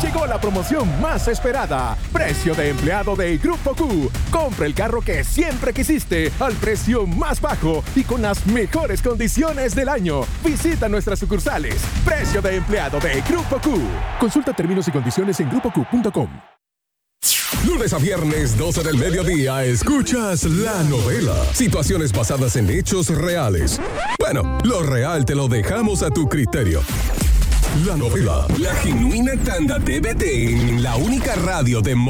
Llegó la promoción más esperada. Precio de empleado de Grupo Q. Compra el carro que siempre quisiste al precio más bajo y con las mejores condiciones del año. Visita nuestras sucursales. Precio de empleado de Grupo Q. Consulta términos y condiciones en grupoq.com. Lunes a viernes, 12 del mediodía, escuchas La Novela. Situaciones basadas en hechos reales. Bueno, lo real te lo dejamos a tu criterio. La Novela, la genuina tanda TVT en la única radio de